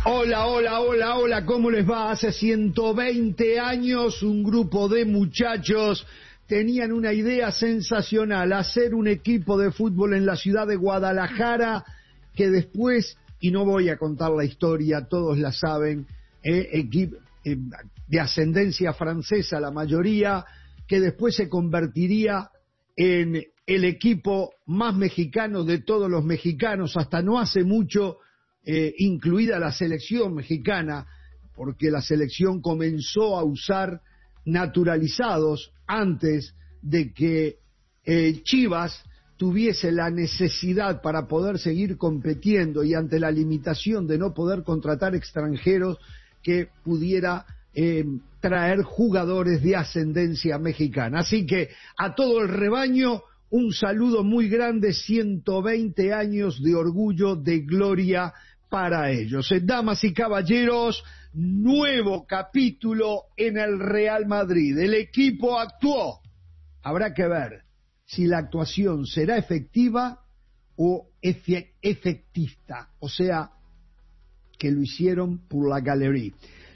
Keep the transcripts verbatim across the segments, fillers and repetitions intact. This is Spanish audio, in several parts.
Hola, hola, hola, hola, ¿cómo les va? Hace ciento veinte años un grupo de muchachos tenían una idea sensacional, hacer un equipo de fútbol en la ciudad de Guadalajara, que después, y no voy a contar la historia, todos la saben, eh, equipo eh, de ascendencia francesa la mayoría, que después se convertiría en el equipo más mexicano de todos los mexicanos, hasta no hace mucho, Eh, incluida la selección mexicana, porque la selección comenzó a usar naturalizados antes de que eh, Chivas tuviese la necesidad para poder seguir compitiendo y ante la limitación de no poder contratar extranjeros que pudiera eh, traer jugadores de ascendencia mexicana. Así que a todo el rebaño, un saludo muy grande, ciento veinte años de orgullo, de gloria para ellos. Damas y caballeros, nuevo capítulo en el Real Madrid. El equipo actuó. Habrá que ver si la actuación será efectiva o efe efectista, o sea, que lo hicieron por la galería.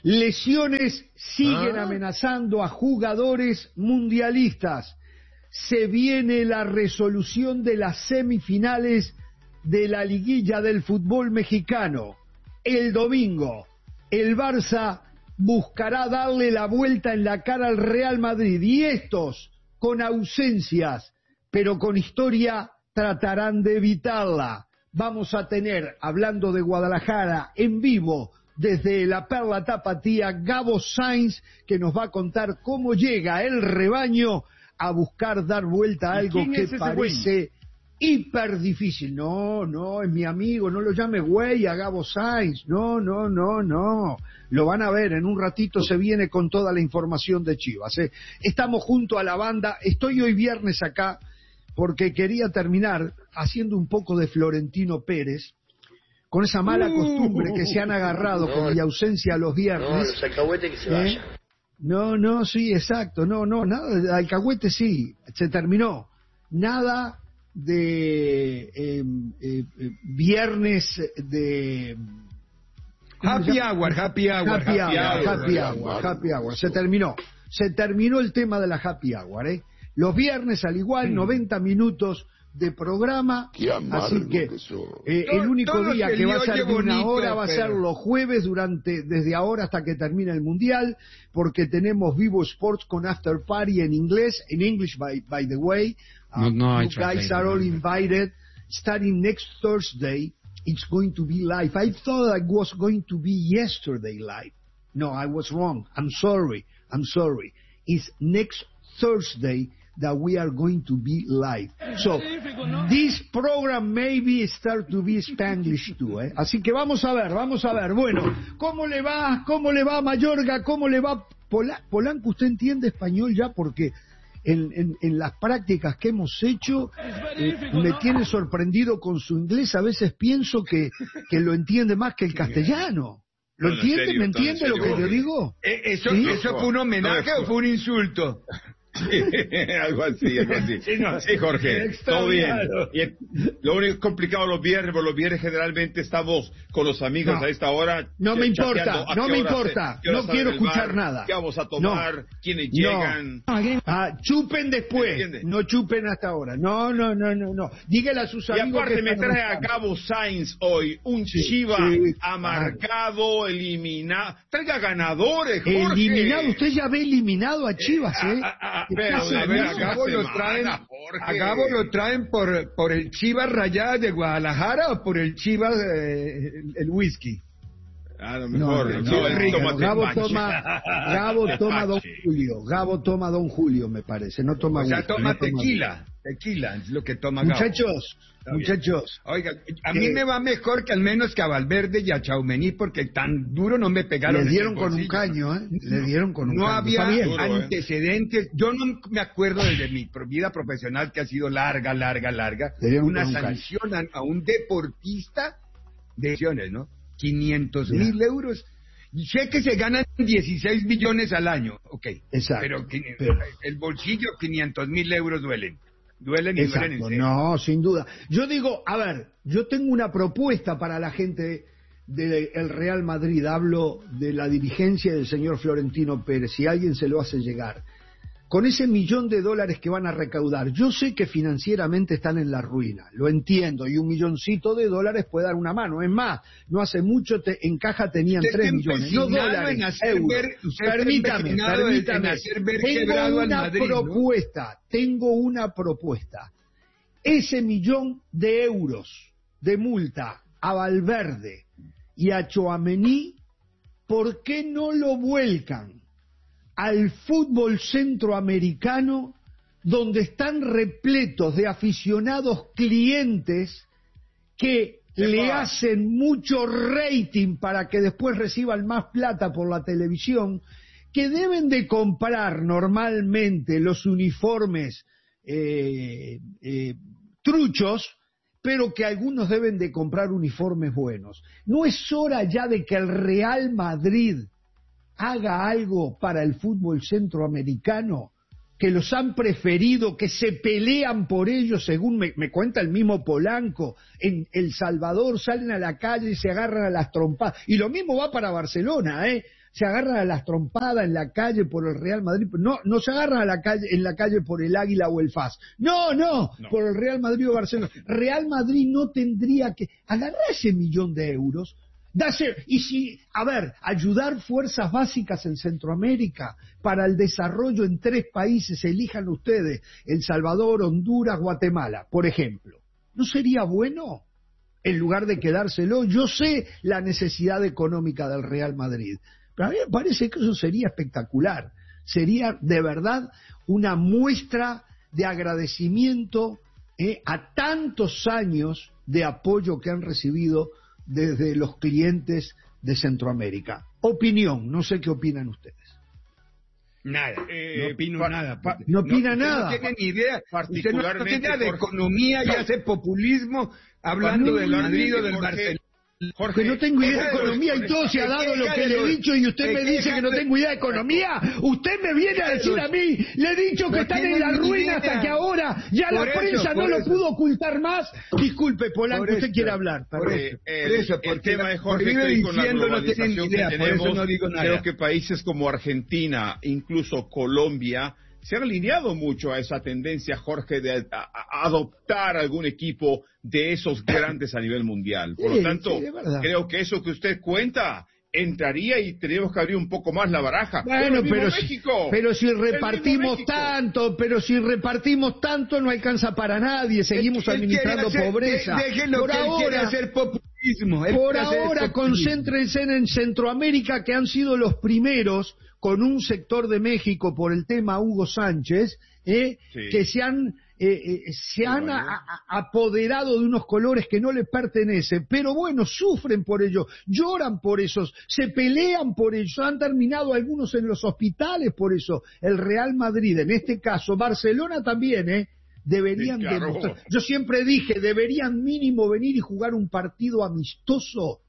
Lesiones siguen ¿Ah? amenazando a jugadores mundialistas. Se viene la resolución de las semifinales de la liguilla del fútbol mexicano. El domingo, el Barça buscará darle la vuelta en la cara al Real Madrid, y estos, con ausencias, pero con historia, tratarán de evitarla. Vamos a tener, hablando de Guadalajara, en vivo, desde la Perla Tapatía, Gabo Sainz, que nos va a contar cómo llega el rebaño a buscar dar vuelta a algo que parece güey? hiper difícil. No, no, es mi amigo, no lo llame güey a Gabo Sainz, no, no, no, no, lo van a ver, en un ratito se viene con toda la información de Chivas, ¿eh? Estamos junto a la banda, estoy hoy viernes acá, porque quería terminar haciendo un poco de Florentino Pérez, con esa mala costumbre que se han agarrado no, con mi ausencia los viernes. No, los alcahuetes que se ¿eh? vayan. No, no, sí, exacto, no, no, nada de alcahuete sí, se terminó, nada de eh, eh, viernes de happy hour, happy hour, happy hour, happy hour, happy hour, se terminó, se terminó el tema de la happy hour, ¿eh? Los viernes al igual, noventa minutos de programa, así que eh, el único día que va a ser de una hora va a ser los jueves, durante desde ahora hasta que termine el mundial, porque tenemos Vivo Sports con After Party en inglés, en English by, by the way. Um, no, no, you guys are all invited. Starting next Thursday, it's going to be live. I thought I was going to be yesterday live. No, I was wrong. I'm sorry. I'm sorry. It's next Thursday that we are going to be live. So, this program maybe start to be Spanglish too, ¿eh? Así que vamos a ver, vamos a ver. Bueno, ¿cómo le va? ¿Cómo le va Mayorga? ¿Cómo le va Pola Polanco? ¿Usted entiende español ya? Porque en, en, en las prácticas que hemos hecho eh, me tiene sorprendido con su inglés. A veces pienso que, que lo entiende más que el castellano. ¿Lo no, entiende? Serio, ¿me entiende lo que yo digo? ¿Eh, ¿Eso, ¿Sí? ¿Eso fue un homenaje no, o fue un insulto? Sí, algo así, algo así. Sí, no, sí, Jorge, todo bien. Y el, lo único complicado los viernes, porque los viernes generalmente estamos con los amigos no, a esta hora. No me importa, no me importa, se, no quiero escuchar bar, nada. ¿Qué vamos a tomar? No, ¿quiénes no. llegan? Ah, chupen después, no chupen hasta ahora. No, no, no, no, no. Dígale a sus amigos. Y aparte que me trae a Gabo Sainz hoy, un sí, Chivas sí, amargado, ah. eliminado. Traiga ganadores, Jorge. Eliminado, usted ya ve eliminado a Chivas, ¿eh? A, a, a, pero, a ver, a Gabo lo traen, a Gabo lo traen por, por el Chivas Rayadas de Guadalajara o por el Chivas eh, el, el whisky. A lo mejor. No, no, no, no, Gabo toma, Gabo toma Don Julio, Gabo toma Don Julio, me parece, no toma. O sea, whisky, toma no tequila, toma tequila es lo que toma Gabo. Muchachos, Está muchachos. Bien. Oiga, a mí eh, me va mejor que al menos que a Valverde y a Chaumení, porque tan duro no me pegaron. Le dieron con un caño, ¿eh? Le dieron con un no caño. No había duro, antecedentes. ¿eh? Yo no me acuerdo desde mi vida profesional, que ha sido larga, larga, larga, una un sanción a, a un deportista de acciones, ¿no? quinientos mil euros. Sé que se ganan dieciséis millones al año, ok. Exacto. Pero, pero el bolsillo, quinientos mil euros duelen. Duelen y Exacto, duelen en serio. No, sin duda. Yo digo, a ver, yo tengo una propuesta para la gente del Real Madrid, hablo de la dirigencia del señor Florentino Pérez, si alguien se lo hace llegar, con ese millón de dólares que van a recaudar, yo sé que financieramente están en la ruina, lo entiendo, y un milloncito de dólares puede dar una mano. Es más, no hace mucho te, en caja tenían tres millones, no dólares, euros. Ver, permítame, permítame, tengo una Madrid, propuesta, ¿no? tengo una propuesta. Ese millón de euros de multa a Valverde y a Tchouaméni, ¿por qué no lo vuelcan al fútbol centroamericano, donde están repletos de aficionados clientes que le hacen mucho rating para que después reciban más plata por la televisión, que deben de comprar normalmente los uniformes eh, eh, truchos, pero que algunos deben de comprar uniformes buenos? ¿No es hora ya de que el Real Madrid haga algo para el fútbol centroamericano, que los han preferido, que se pelean por ellos, según me, me cuenta el mismo Polanco? En El Salvador salen a la calle y se agarran a las trompadas, y lo mismo va para Barcelona, ¿eh? Se agarran a las trompadas en la calle por el Real Madrid, no, no se agarran a la calle, en la calle por el Águila o el F A S, no, no, no, por el Real Madrid o Barcelona. Real Madrid no tendría que agarrar ese millón de euros, Darse, y si, a ver, ayudar fuerzas básicas en Centroamérica para el desarrollo en tres países, elijan ustedes, El Salvador, Honduras, Guatemala, por ejemplo, ¿no sería bueno? En lugar de quedárselo, yo sé la necesidad económica del Real Madrid, pero a mí me parece que eso sería espectacular, sería de verdad una muestra de agradecimiento eh, a tantos años de apoyo que han recibido desde los clientes de Centroamérica. Opinión, no sé qué opinan ustedes. Nada, eh, no opino pa, nada. Pa, no opina no, nada. No tiene ni idea, particularmente no tiene idea de economía y hace populismo hablando del Madrid o del Barcelona. Jorge, no tengo idea de economía y todo se ha dado lo que le he dicho y usted me dice que no tengo idea de economía. Usted me viene a decir a mí, le he dicho que están en la ruina hasta que ahora ya la prensa no lo pudo ocultar más. Disculpe, Polanco, usted quiere hablar. Por eso, el tema de Jorge, que con la globalización que tenemos, creo que países como Argentina, incluso Colombia, se han alineado mucho a esa tendencia, Jorge, de a, a adoptar algún equipo de esos grandes a nivel mundial. Por sí, lo tanto, sí, creo que eso que usted cuenta entraría y tenemos que abrir un poco más la baraja. Bueno, pero si, pero si repartimos tanto, pero si repartimos tanto no alcanza para nadie, seguimos él, él administrando hacer, pobreza. De, déjenlo por que ahora, él quiere hacer populismo. Él por ahora concéntrense en Centroamérica, que han sido los primeros, con un sector de México por el tema Hugo Sánchez, eh, sí. que se han, eh, eh, se han bueno. a, a, apoderado de unos colores que no les pertenecen, pero bueno, sufren por ello, lloran por eso, se pelean por eso, han terminado algunos en los hospitales por eso. El Real Madrid, en este caso, Barcelona también, eh, deberían sí, claro. demostrar. Yo siempre dije, deberían mínimo venir y jugar un partido amistoso,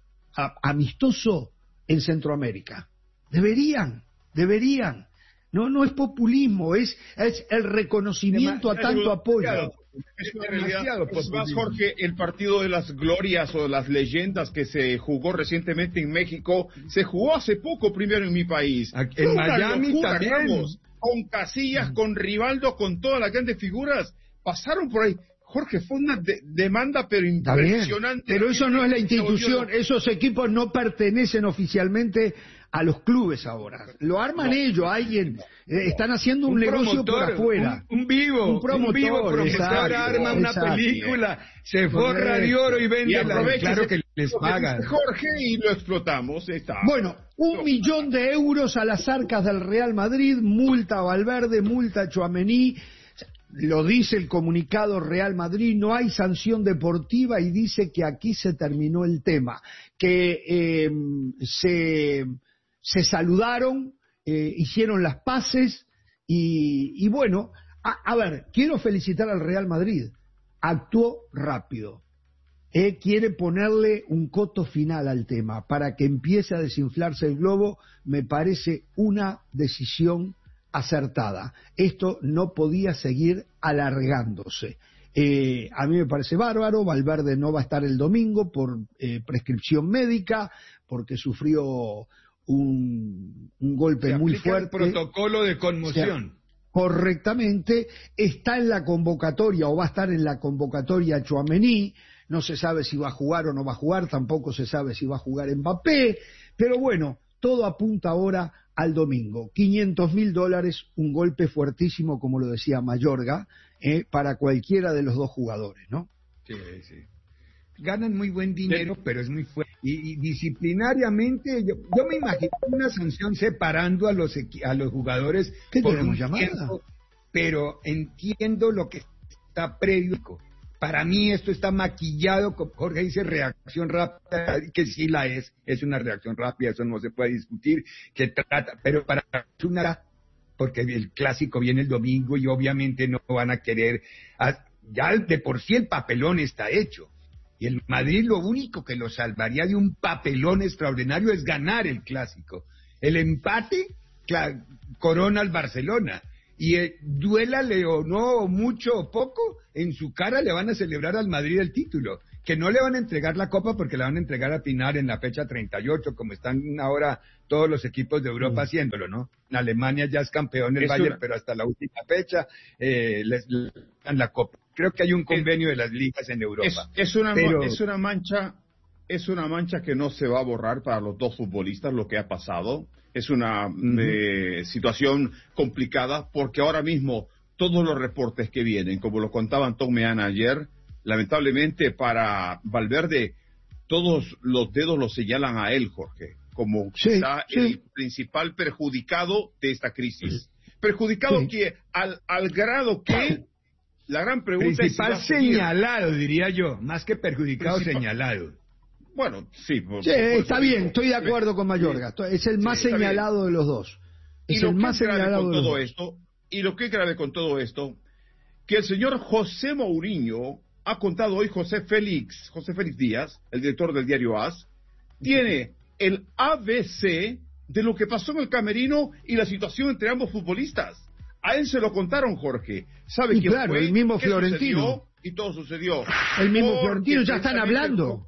a, amistoso en Centroamérica. Deberían, deberían. No, no es populismo, es, es el reconocimiento a tanto apoyo. Es una realidad. Es más, Jorge, el partido de las glorias o de las leyendas que se jugó recientemente en México, se jugó hace poco primero en mi país. Aquí, en Miami locura, también. Digamos, con Casillas, con Rivaldo, con todas las grandes figuras, pasaron por ahí. Jorge, fue una de demanda pero impresionante. Pero eso no es la institución, esos equipos no pertenecen oficialmente a los clubes ahora. Lo arman no, ellos, alguien, eh, están haciendo un, un negocio promotor, por afuera. Un, un vivo, un, promotor, un vivo promotor exacto, arma una exacto, película, se forra de oro y vende y la, claro que les pagan. Jorge, y lo explotamos. Está. Bueno, un no, millón de euros a las arcas del Real Madrid, multa a Valverde, multa a Tchouaméni. Lo dice el comunicado Real Madrid, no hay sanción deportiva y dice que aquí se terminó el tema, que eh, se, se saludaron, eh, hicieron las paces y, y bueno, a, a ver, quiero felicitar al Real Madrid, actuó rápido, eh, quiere ponerle un coto final al tema para que empiece a desinflarse el globo, me parece una decisión acertada. Esto no podía seguir alargándose. Eh, a mí me parece bárbaro. Valverde no va a estar el domingo por eh, prescripción médica, porque sufrió un, un golpe Se muy aplica fuerte. El protocolo de conmoción. O sea, correctamente, está en la convocatoria o va a estar en la convocatoria Tchouaméni. No se sabe si va a jugar o no va a jugar, tampoco se sabe si va a jugar Mbappé, pero bueno, todo apunta ahora al domingo. quinientos mil dólares, un golpe fuertísimo, como lo decía Mayorga, eh, para cualquiera de los dos jugadores, ¿no? Sí, sí. Ganan muy buen dinero, pero es muy fuerte. Y, y disciplinariamente, yo, yo me imagino una sanción separando a los a los jugadores ¿Qué por tenemos un llamada? tiempo, pero entiendo lo que está previo. Para mí esto está maquillado, como Jorge dice, reacción rápida, que sí la es, es una reacción rápida, eso no se puede discutir, que trata, pero para una, porque el clásico viene el domingo y obviamente no van a querer, ya de por sí el papelón está hecho, y el Madrid lo único que lo salvaría de un papelón extraordinario es ganar el clásico. El empate corona al Barcelona. Y eh, duélale o no, mucho o poco, en su cara le van a celebrar al Madrid el título, que no le van a entregar la copa porque la van a entregar a Pinar en la fecha treinta y ocho, como están ahora todos los equipos de Europa mm. haciéndolo, ¿no? Alemania ya es campeón del Bayern, una... pero hasta la última fecha eh, les, les dan la copa. Creo que hay un convenio de las ligas en Europa. Es, es, una, pero... es una mancha, es una mancha que no se va a borrar para los dos futbolistas, lo que ha pasado. Es una uh-huh. eh, situación complicada porque ahora mismo todos los reportes que vienen, como lo contaba Antón Meana ayer, lamentablemente para Valverde todos los dedos lo señalan a él, Jorge, como sí, quizá sí. el principal perjudicado de esta crisis. Perjudicado sí. que al, al grado que la gran pregunta principal es... Principal si señalado, diría yo, más que perjudicado, principal... señalado. Bueno, sí. Por, sí por está bien, estoy de acuerdo con Mayorga. Es el más sí, señalado bien. de los dos. Es y lo el que más es grave señalado con de los todo dos. esto, y lo que es grave con todo esto, que el señor José Mourinho ha contado hoy, José Félix, José Félix Díaz, el director del diario AS, tiene el A B C de lo que pasó en el camerino y la situación entre ambos futbolistas. A él se lo contaron, Jorge. ¿Sabe y quién claro, fue? el mismo ¿Qué Florentino. Sucedió? Y todo sucedió. El mismo Porque Florentino, ya están hablando.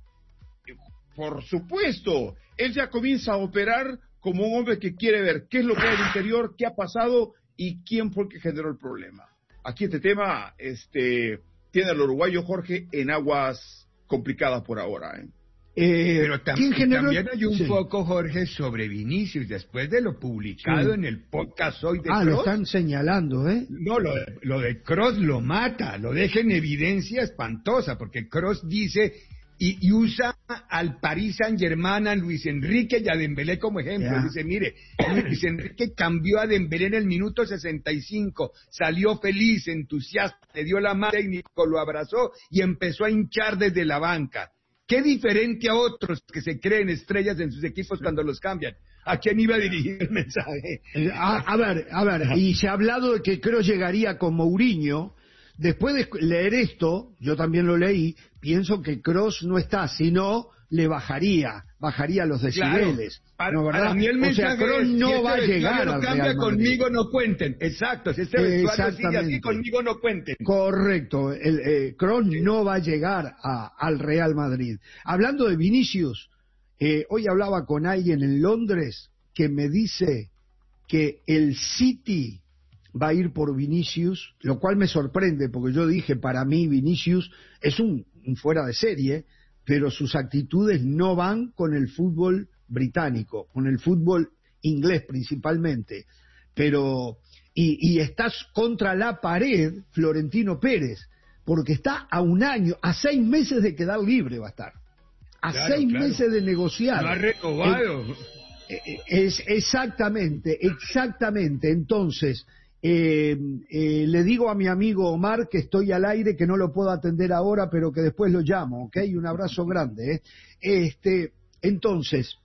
Por supuesto, él ya comienza a operar como un hombre que quiere ver qué es lo que hay en el interior, qué ha pasado y quién fue el que generó el problema. Aquí este tema este, tiene al uruguayo Jorge en aguas complicadas por ahora. ¿eh? Eh, Pero tam generó... también hay un sí. poco, Jorge, sobre Vinicius, después de lo publicado sí. en el podcast hoy de Ah, Kroos, lo están señalando, ¿eh? No, lo, lo de Kroos lo mata, lo deja en evidencia espantosa, porque Kroos dice... Y, y usa al Paris Saint-Germain, a Luis Enrique y a Dembélé como ejemplo. Yeah. Dice, mire, Luis Enrique cambió a Dembélé en el minuto sesenta y cinco, salió feliz, entusiasta, le dio la mano al técnico, lo abrazó y empezó a hinchar desde la banca. Qué diferente a otros que se creen estrellas en sus equipos cuando los cambian. ¿A quién iba a dirigir el mensaje? A, a ver, a ver, y se ha hablado de que Kroos llegaría con Mourinho. Después de leer esto, yo también lo leí, pienso que Kroos no está, sino le bajaría, bajaría los decibeles. Claro, ¿no, para mí el mensaje o sea, Kroos no si este va a llegar no cambia, al conmigo no cuenten. Exacto, si este vestuario sigue así, conmigo no cuenten. Correcto, el eh, Kroos sí. no va a llegar a, al Real Madrid. Hablando de Vinicius, eh, hoy hablaba con alguien en Londres que me dice que el City va a ir por Vinicius, lo cual me sorprende, porque yo dije, para mí Vinicius es un, un fuera de serie, pero sus actitudes no van con el fútbol británico, con el fútbol inglés principalmente, pero, y, y estás contra la pared Florentino Pérez, porque está a un año, a seis meses de quedar libre va a estar, a claro, seis claro. meses de negociar. Lo ha renovado. Eh, es, exactamente, exactamente, entonces... Eh, eh, le digo a mi amigo Omar que estoy al aire, que no lo puedo atender ahora, pero que después lo llamo, ¿ok? Un abrazo grande. ¿eh? Este, entonces,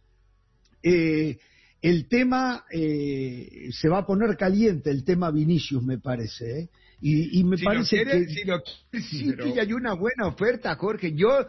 eh, el tema eh, se va a poner caliente, el tema Vinicius, me parece. ¿eh? Y, y me si parece quiere, que... Si lo quiere, sí, pero... que hay una buena oferta, Jorge. Yo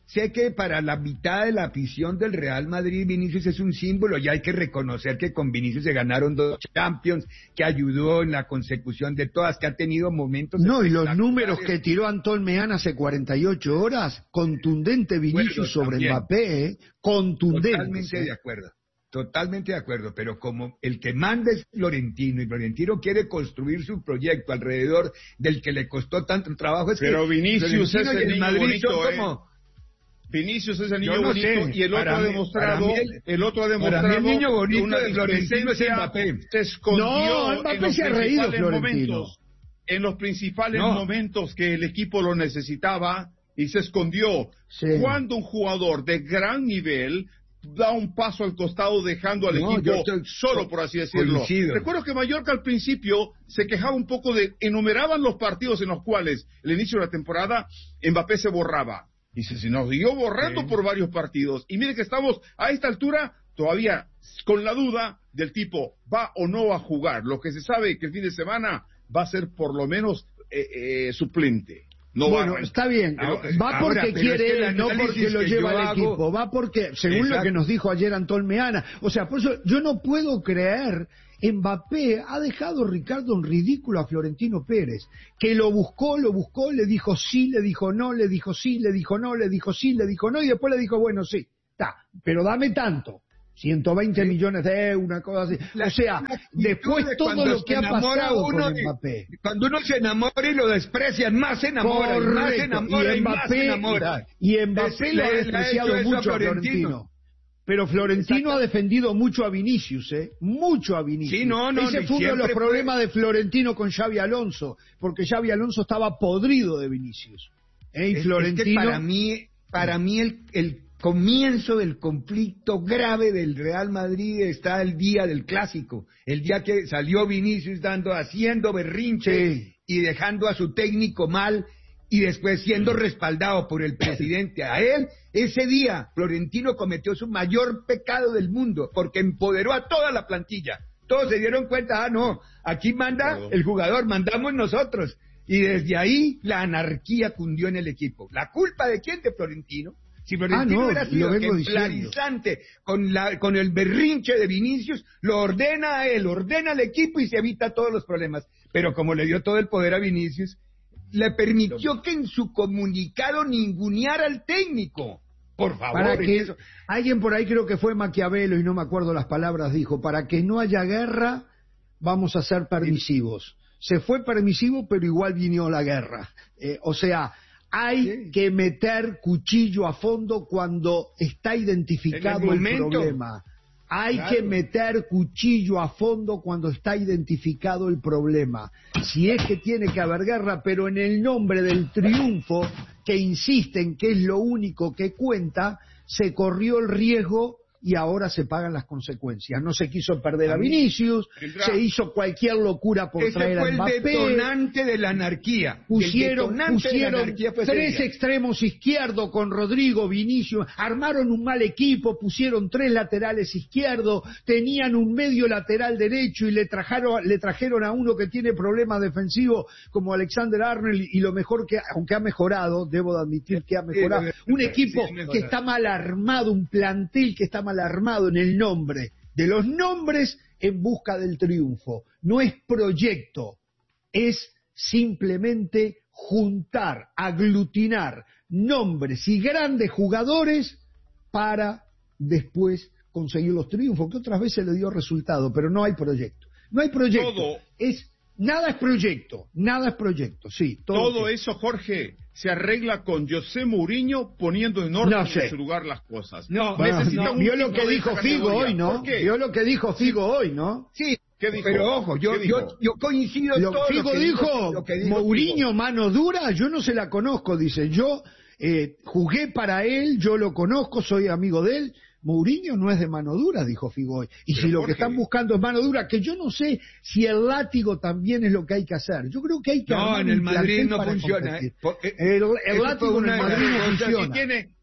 sé que para la mitad de la afición del Real Madrid, Vinicius es un símbolo, y hay que reconocer que con Vinicius se ganaron dos Champions, que ayudó en la consecución de todas, que ha tenido momentos... No, y los números que tiró Antón Meán hace cuarenta y ocho horas, contundente Vinicius bueno, sobre también. Mbappé, ¿eh? Contundente. Totalmente de acuerdo. Totalmente de acuerdo, pero como el que manda es Florentino, y Florentino quiere construir su proyecto alrededor del que le costó tanto trabajo, es pero que Vinicius es el, el niño Madrid bonito, son ¿eh? como... Vinicius es el niño no bonito sé, y el otro ha demostrado, el, el otro ha demostrado para mí el niño bonito una de Florentino es Mbappé. Se escondió no, Mbappé en los se ha reído, Florentino. Momentos, en los principales no. momentos que el equipo lo necesitaba y se escondió. Sí. Cuando un jugador de gran nivel da un paso al costado dejando al no, equipo estoy, solo, por así decirlo. Coincido. Recuerdo que Mallorca al principio se quejaba un poco de, enumeraban los partidos en los cuales el inicio de la temporada Mbappé se borraba. Y se, se nos siguió borrando sí. por varios partidos. Y mire que estamos a esta altura todavía con la duda del tipo, ¿va o no a jugar? Lo que se sabe que el fin de semana va a ser por lo menos eh, eh, suplente. No bueno, va, está bien, ahora, va porque ahora, quiere es que él, no porque lo lleva el hago... equipo, va porque, según Exacto. lo que nos dijo ayer Antón Meana, o sea, por eso yo no puedo creer, Mbappé ha dejado, Ricardo, un ridículo a Florentino Pérez, que lo buscó, lo buscó, le dijo sí, le dijo no, le dijo sí, le dijo no, le dijo sí, le dijo no, y después le dijo, bueno, sí, está, pero dame tanto. ciento veinte sí. millones de euros, una cosa así. La, o sea, después de todo lo que ha pasado uno, con Mbappé. Cuando uno se enamora y lo desprecian, más se enamora, Correcto. más se enamora y, y Mbappé, más se enamora. Y Mbappé es, lo ha despreciado ha mucho a Florentino. Florentino. Pero Florentino ha defendido mucho a Vinicius, ¿eh? Mucho a Vinicius. Sí, no, no, Ese fue uno de los problemas fue... de Florentino con Xavi Alonso, porque Xavi Alonso estaba podrido de Vinicius. ¿Eh? Y es, Florentino... Es que para mí, para mí el... el... comienzo del conflicto grave del Real Madrid está el día del clásico, el día que salió Vinicius dando, haciendo berrinche sí. y dejando a su técnico mal y después siendo respaldado por el presidente. A él, ese día, Florentino cometió su mayor pecado del mundo porque empoderó a toda la plantilla. Todos se dieron cuenta, ah, no, aquí manda claro. el jugador, mandamos nosotros. Y desde ahí la anarquía cundió en el equipo. ¿La culpa de quién? De Florentino. Si Florentino ah, no, hubiera sido ejemplarizante con, la, con el berrinche de Vinicius, lo ordena a él, ordena al equipo y se evita todos los problemas. Pero como le dio todo el poder a Vinicius, le permitió que en su comunicado ninguneara al técnico. Por favor. Para que eso... Alguien por ahí, creo que fue Maquiavelo, y no me acuerdo las palabras, dijo, para que no haya guerra, vamos a ser permisivos. Se fue permisivo, pero igual vino la guerra. Eh, o sea... Hay sí. que meter cuchillo a fondo cuando está identificado el, el problema. Hay claro. que meter cuchillo a fondo cuando está identificado el problema. Si es que tiene que haber guerra, pero en el nombre del triunfo, que insisten que es lo único que cuenta, se corrió el riesgo y ahora se pagan las consecuencias. No se quiso perder a Vinicius, se hizo cualquier locura por Ese traer a Mbappé. Ese fue el detonante de la anarquía. Pusieron, pusieron anarquía tres extremos izquierdos con Rodrigo, Vinicius, armaron un mal equipo, pusieron tres laterales izquierdos, tenían un medio lateral derecho y le trajeron, le trajeron a uno que tiene problemas defensivos como Alexander Arnold, y lo mejor que, aunque ha mejorado, debo de admitir que ha mejorado, un equipo que está mal armado, un plantel que está mal armado en el nombre de los nombres en busca del triunfo. No es proyecto, es simplemente juntar, aglutinar nombres y grandes jugadores para después conseguir los triunfos, que otras veces le dio resultado, pero no hay proyecto. No hay proyecto. Todo, es, nada es proyecto, nada es proyecto, sí. Todo, todo eso, Jorge, se arregla con José Mourinho poniendo en orden no sé. en su lugar las cosas. No, bueno, no vio lo que dijo Figo hoy, ¿no? Vio lo que dijo Figo hoy, ¿no? Sí. ¿Qué dijo? Pero ojo, yo, yo, yo coincido en todo Figo lo que dijo, dijo, lo que dijo Mourinho, Figo. mano dura, yo no se la conozco, dice. Yo eh, jugué para él, yo lo conozco, soy amigo de él. Mourinho no es de mano dura, dijo Figo hoy. Y si lo que están buscando es mano dura, que yo no sé si el látigo también es lo que hay que hacer. Yo creo que hay que no, en el Madrid no funciona. ¿eh? El, el látigo en el Madrid no funciona. Si tiene,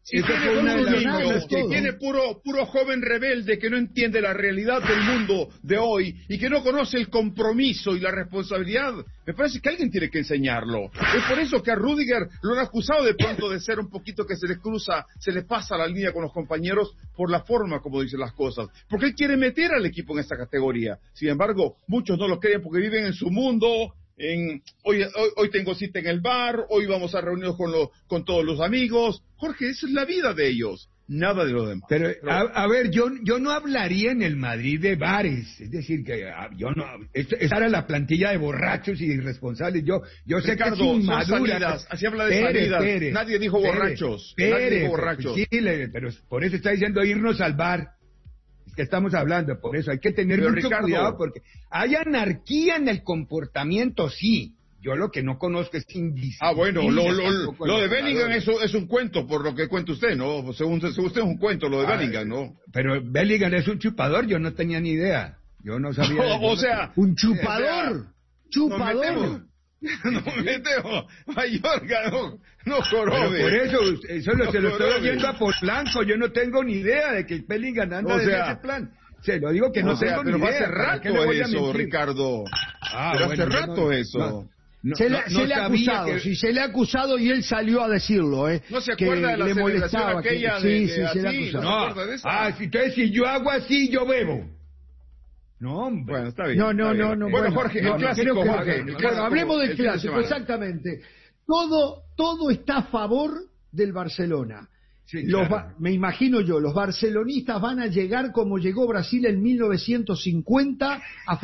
Si tiene puro niño, que tiene puro, puro joven rebelde que no entiende la realidad del mundo de hoy y que no conoce el compromiso y la responsabilidad, me parece que alguien tiene que enseñarlo. Es por eso que a Rüdiger lo han acusado de pronto de ser un poquito que se le cruza, se le pasa la línea con los compañeros por la forma como dicen las cosas. Porque él quiere meter al equipo en esta categoría. Sin embargo, muchos no lo creen porque viven en su mundo. En, hoy, hoy, hoy tengo cita en el bar, hoy vamos a reunirnos con, lo, con todos los amigos. Jorge, esa es la vida de ellos, nada de lo demás. Pero, a, a ver, yo, yo no hablaría en el Madrid de bares, es decir, que yo no, esa era la plantilla de borrachos y irresponsables. Yo, yo sé Ricardo, que es inmadura. Salidas, así habla de Pérez, salidas, Pérez, nadie dijo Pérez, borrachos, Pérez, nadie dijo borrachos. Sí, pero por eso está diciendo irnos al bar. Que estamos hablando, por eso hay que tener pero mucho Ricardo, cuidado porque hay anarquía en el comportamiento, sí. Yo lo que no conozco es indisciplina. Ah, bueno, lo, lo, lo de Bellingham es, es un cuento, por lo que cuenta usted, ¿no? Según, según usted es un cuento lo de ah, Bellingham, ¿no? Pero Bellingham es un chupador, yo no tenía ni idea. Yo no sabía. No, o sea, no, un chupador. O sea, chupador. No me metemos, Mayorga, no, no jorobe. Por eso, eso lo, no se lo estoy oyendo a Polanco, yo no tengo ni idea de que Bellingham anda o sea, de ese plan. Se lo digo que no, no tengo sea, pero ni idea. Hace rato eso, Ricardo. Ah, pero bueno, hace rato no, eso. No, no, se le, no, se no le ha acusado, que... sí, se le ha acusado y él salió a decirlo, ¿eh? ¿No se acuerda de la le molestaba aquella que... de, sí, de, sí, de se le ha así, acusado. ¿no se de Ah, si, entonces si yo hago así, yo bebo. No, hombre. Bueno, está bien. No, no, está no, bien. no. Bueno, Jorge, no, el clásico, creo que, Jorge. no, El bueno, clásico, hablemos del el fin de clásico, semana. exactamente. Todo, todo está a favor del Barcelona. Sí, los claro. ba- me imagino yo, los barcelonistas van a llegar como llegó Brasil en mil novecientos cincuenta a